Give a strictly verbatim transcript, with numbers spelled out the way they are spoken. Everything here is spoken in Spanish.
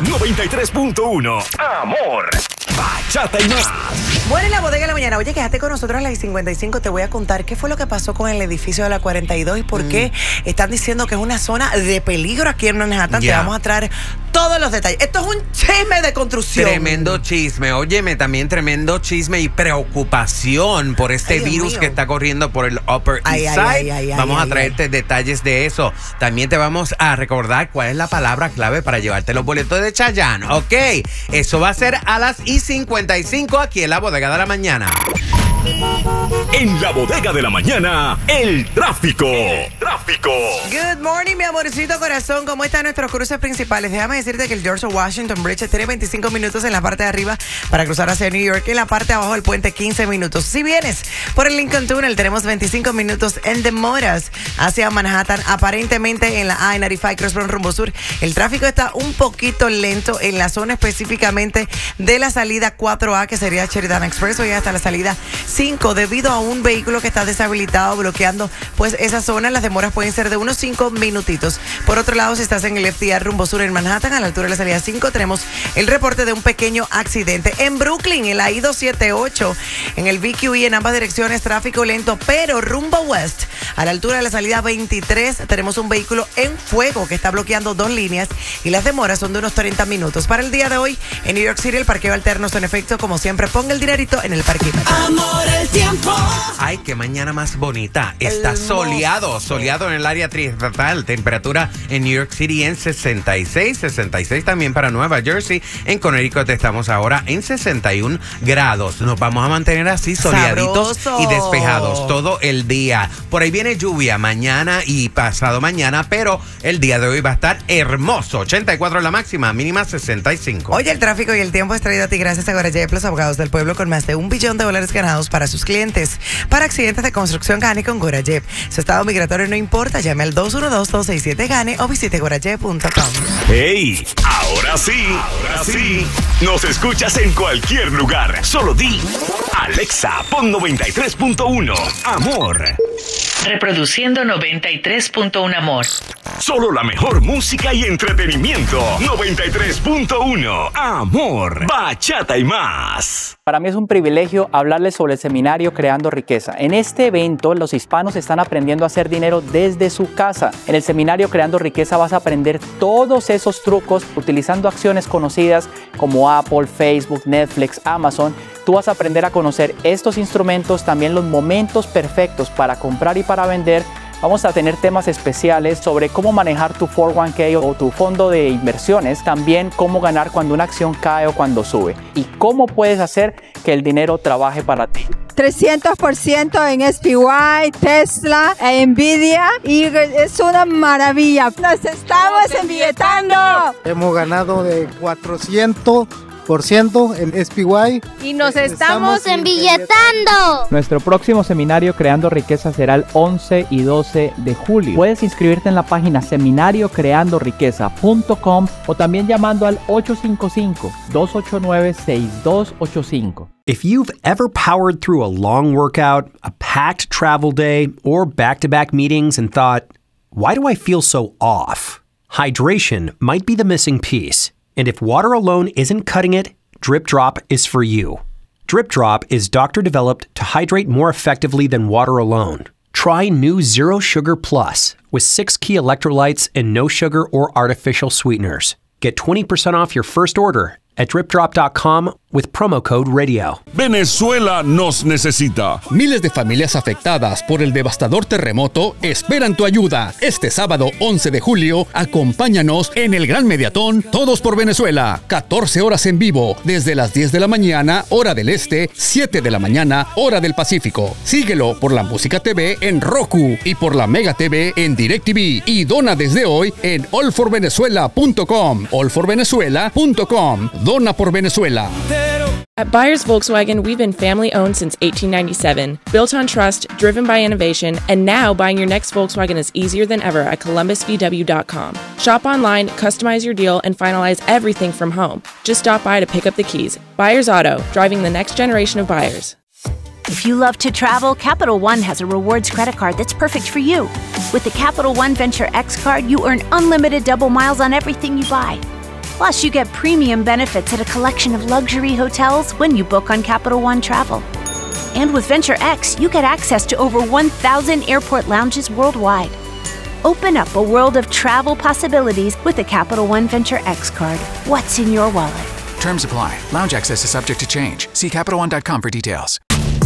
noventa y tres punto uno. Amor, bachata y más. Bueno, en la bodega de la mañana. Oye, quédate con nosotros a las cincuenta y cinco. Te voy a contar qué fue lo que pasó con el edificio de la cuarenta y dos y por mm. qué están diciendo que es una zona de peligro aquí en Manhattan. Yeah. Te vamos a traer todos los detalles. Esto es un chisme de construcción. Tremendo chisme. Óyeme, también tremendo chisme y preocupación por este ay, virus que está corriendo por el Upper ay, East ay, Side. Ay, ay, vamos ay, a traerte ay. detalles de eso. También te vamos a recordar cuál es la palabra clave para llevarte los boletos de Chayanne. Ok, eso va a ser a las y cincuenta y cinco aquí en la bodega de la mañana. En la bodega de la mañana, el tráfico. El tráfico. Good morning, mi amorcito corazón. ¿Cómo están nuestros cruces principales? Déjame decirte que el George Washington Bridge tiene veinticinco minutos en la parte de arriba para cruzar hacia New York y en la parte de abajo del puente quince minutos. Si vienes por el Lincoln Tunnel, tenemos veinticinco minutos en demoras hacia Manhattan. Aparentemente en la I noventa y cinco Crossbrook rumbo sur, el tráfico está un poquito lento en la zona específicamente de la salida cuatro A, que sería Sheridan Expressway, hasta la salida cinco, debido a un vehículo que está deshabilitado bloqueando pues esa zona. Las demoras pueden ser de unos cinco minutitos. Por otro lado, si estás en el F D R rumbo sur en Manhattan, a la altura de la salida cinco, tenemos el reporte de un pequeño accidente. En Brooklyn, en la I doscientos setenta y ocho, en el V Q E en ambas direcciones, tráfico lento, pero rumbo west, a la altura de la salida veintitrés, tenemos un vehículo en fuego que está bloqueando dos líneas y las demoras son de unos treinta minutos. Para el día de hoy, en New York City, el parqueo alterno está en efecto. Como siempre, ponga el dinerito en el parquímetro. Amor, el tiempo. Ay, qué mañana más bonita. Está Hermoso. soleado, soleado en el área triestatal. Temperatura en New York City en sesenta y seis, sesenta y seis también para Nueva Jersey. En Connecticut estamos ahora en sesenta y un grados. Nos vamos a mantener así soleaditos Sabroso. y despejados todo el día. Por ahí viene lluvia mañana y pasado mañana, pero el día de hoy va a estar hermoso. ochenta y cuatro la máxima, mínima sesenta y cinco. Oye, el tráfico y el tiempo es traído a ti gracias a Gorajep, los abogados del pueblo, con más de un billón de dólares ganados para sus clientes. Para accidentes de construcción, gane con Gorajep. Su estado migratorio no importa. Llame al dos uno dos, dos seis siete, gane o visite gorajep punto com. ¡Hey! Ahora sí, ahora sí. Nos escuchas en cualquier lugar. Solo di Alexa, pon noventa y tres punto uno. Amor. Reproduciendo noventa y tres punto uno Amor. Solo la mejor música y entretenimiento. noventa y tres punto uno. Amor, bachata y más. Para mí es un privilegio hablarles sobre el seminario Creando Riqueza. En este evento, los hispanos están aprendiendo a hacer dinero desde su casa. En el seminario Creando Riqueza vas a aprender todos esos trucos utilizando acciones conocidas como Apple, Facebook, Netflix, Amazon. Tú vas a aprender a conocer estos instrumentos, también los momentos perfectos para comprar y para vender. Vamos a tener temas especiales sobre cómo manejar tu cuatro uno K o tu fondo de inversiones, también cómo ganar cuando una acción cae o cuando sube y cómo puedes hacer que el dinero trabaje para ti. trescientos por ciento en S P Y, Tesla, e Nvidia y es una maravilla. Nos estamos embilletando. Hemos ganado de cuatrocientos por ciento en S P Y. Y nos estamos, estamos embilletando. Nuestro próximo seminario Creando Riqueza será el once y doce de julio. Puedes inscribirte en la página seminario creando riqueza punto com o también llamando al ocho cinco cinco, dos ocho nueve, seis dos ocho cinco. If you've ever powered through a long workout, a packed travel day, or back-to-back meetings and thought, why do I feel so off? Hydration might be the missing piece. And if water alone isn't cutting it, Drip Drop is for you. Drip Drop is doctor-developed to hydrate more effectively than water alone. Try new Zero Sugar Plus with six key electrolytes and no sugar or artificial sweeteners. Get twenty percent off your first order at drip drop dot com with promo code radio. Venezuela nos necesita. Miles de familias afectadas por el devastador terremoto esperan tu ayuda. Este sábado once de julio, acompáñanos en el Gran Mediatón Todos por Venezuela. catorce horas en vivo, desde las diez de la mañana, hora del este, siete de la mañana, hora del Pacífico. Síguelo por la Música T V en Roku y por la Mega T V en DirecTV. Y dona desde hoy en all for venezuela punto com. all for venezuela punto com. Dona por Venezuela. At Byers Volkswagen, we've been family-owned since eighteen ninety-seven, built on trust, driven by innovation, and now buying your next Volkswagen is easier than ever at columbus v w dot com. Shop online, customize your deal, and finalize everything from home. Just stop by to pick up the keys. Byers Auto, driving the next generation of buyers. If you love to travel, Capital One has a rewards credit card that's perfect for you. With the Capital One Venture X card, you earn unlimited double miles on everything you buy. Plus, you get premium benefits at a collection of luxury hotels when you book on Capital One Travel. And with Venture X, you get access to over one thousand airport lounges worldwide. Open up a world of travel possibilities with the Capital One Venture X card. What's in your wallet? Terms apply. Lounge access is subject to change. See Capital One dot com for details.